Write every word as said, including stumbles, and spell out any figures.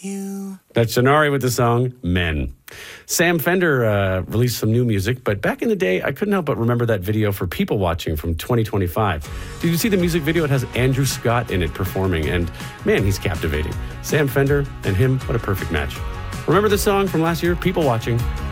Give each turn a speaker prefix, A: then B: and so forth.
A: you.
B: That's Shannari with the song Men. Sam Fender uh, released some new music, but back in the day, I couldn't help but remember that video for People Watching from twenty twenty-five. Did you see the music video? It has Andrew Scott in it performing, and man, he's captivating. Sam Fender and him, what a perfect match. Remember the song from last year, People Watching?